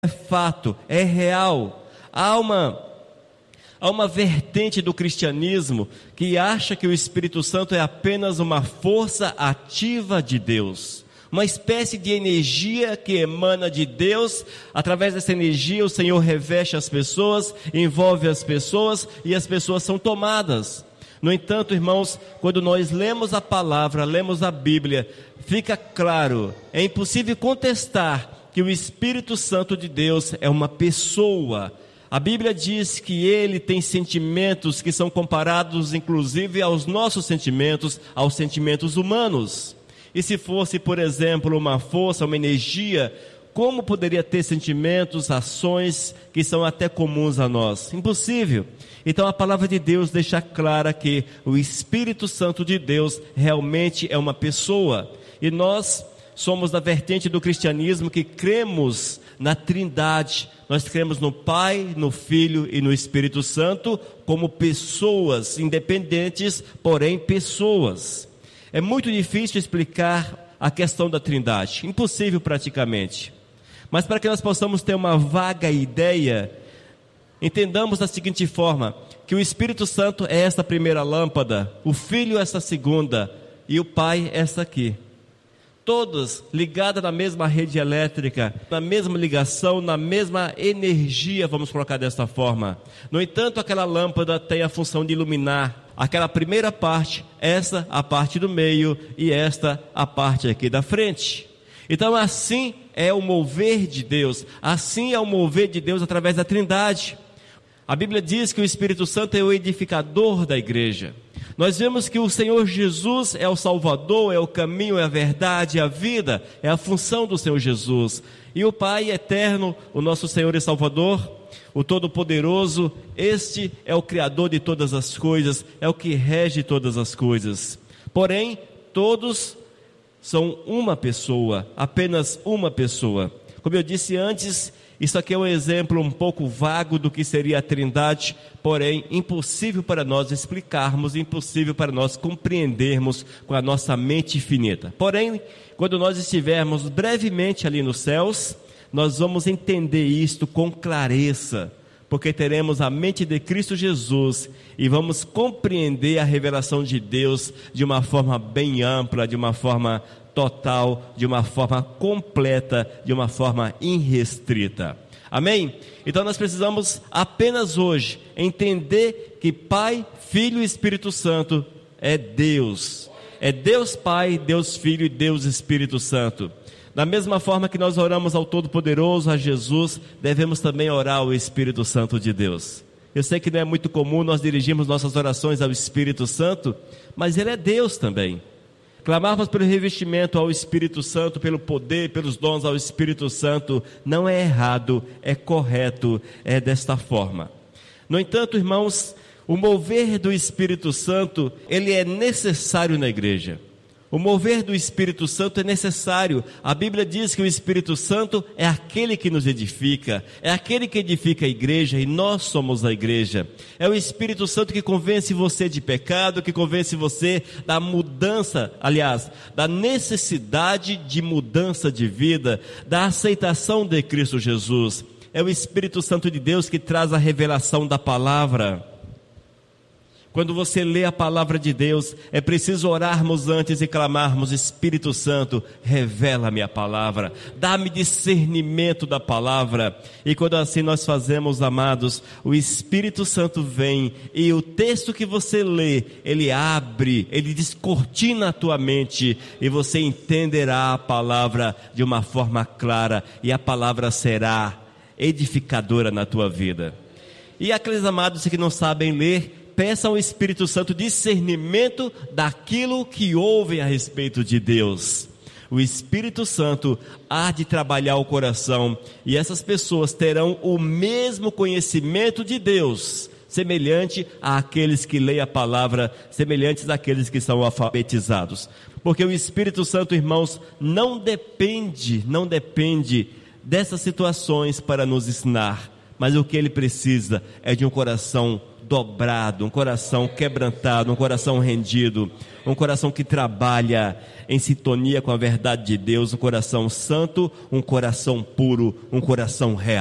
é fato, é real. Há uma vertente do cristianismo que acha que o Espírito Santo é apenas uma força ativa de Deus, uma espécie de energia que emana de Deus. Através dessa energia o Senhor reveste as pessoas, envolve as pessoas e as pessoas são tomadas. No entanto, irmãos, quando nós lemos a palavra, lemos a Bíblia, fica claro, é impossível contestar que o Espírito Santo de Deus é uma pessoa. A Bíblia diz que Ele tem sentimentos que são comparados inclusive aos nossos sentimentos, aos sentimentos humanos. E se fosse, por exemplo, uma força, uma energia, como poderia ter sentimentos, ações que são até comuns a nós? Impossível. Então a palavra de Deus deixa clara que o Espírito Santo de Deus realmente é uma pessoa. E nós somos da vertente do cristianismo que cremos na Trindade. Nós cremos no Pai, no Filho e no Espírito Santo como pessoas independentes, porém pessoas. É muito difícil explicar a questão da Trindade, impossível praticamente. Mas para que nós possamos ter uma vaga ideia, entendamos da seguinte forma, que o Espírito Santo é esta primeira lâmpada, o Filho esta segunda e o Pai esta aqui. Todas ligadas na mesma rede elétrica, na mesma ligação, na mesma energia, vamos colocar desta forma. No entanto, aquela lâmpada tem a função de iluminar aquela primeira parte, essa a parte do meio e esta a parte aqui da frente. Então assim é o mover de Deus, assim é o mover de Deus através da Trindade. A Bíblia diz que o Espírito Santo é o edificador da igreja. Nós vemos que o Senhor Jesus é o Salvador, é o caminho, é a verdade, é a vida, é a função do Senhor Jesus. E o Pai eterno, o nosso Senhor e Salvador, o Todo-Poderoso, este é o Criador de todas as coisas, é o que rege todas as coisas. Porém, todos são uma pessoa, apenas uma pessoa. Como eu disse antes, isso aqui é um exemplo um pouco vago do que seria a Trindade, porém impossível para nós explicarmos, impossível para nós compreendermos com a nossa mente finita. Porém, quando nós estivermos brevemente ali nos céus, nós vamos entender isto com clareza, porque teremos a mente de Cristo Jesus e vamos compreender a revelação de Deus de uma forma bem ampla, de uma forma total, de uma forma completa, de uma forma irrestrita. Amém? Então nós precisamos apenas hoje entender que Pai, Filho e Espírito Santo é Deus. É Deus Pai, Deus Filho e Deus Espírito Santo. Da mesma forma que nós oramos ao Todo-Poderoso, a Jesus, devemos também orar ao Espírito Santo de Deus. Eu sei que não é muito comum nós dirigirmos nossas orações ao Espírito Santo, mas Ele é Deus também. Clamarmos pelo revestimento ao Espírito Santo, pelo poder, pelos dons ao Espírito Santo, não é errado, é correto, é desta forma. No entanto, irmãos, o mover do Espírito Santo, ele é necessário na igreja. O mover do Espírito Santo é necessário. A Bíblia diz que o Espírito Santo é aquele que nos edifica, é aquele que edifica a igreja e nós somos a igreja. É o Espírito Santo que convence você de pecado, que convence você da mudança, aliás, da necessidade de mudança de vida, da aceitação de Cristo Jesus. É o Espírito Santo de Deus que traz a revelação da palavra. Quando você lê a palavra de Deus, é preciso orarmos antes e clamarmos: Espírito Santo, revela-me a palavra, dá-me discernimento da palavra. E quando assim nós fazemos, amados, o Espírito Santo vem e o texto que você lê, ele abre, ele descortina a tua mente e você entenderá a palavra de uma forma clara e a palavra será edificadora na tua vida. E aqueles amados que não sabem ler, peçam ao Espírito Santo discernimento daquilo que ouvem a respeito de Deus. O Espírito Santo há de trabalhar o coração e essas pessoas terão o mesmo conhecimento de Deus, semelhante àqueles que leem a palavra, semelhantes àqueles que são alfabetizados. Porque o Espírito Santo, irmãos, não depende dessas situações para nos ensinar, mas o que ele precisa é de um coração dobrado, um coração quebrantado, um coração rendido, um coração que trabalha em sintonia com a verdade de Deus, um coração santo, um coração puro, um coração real.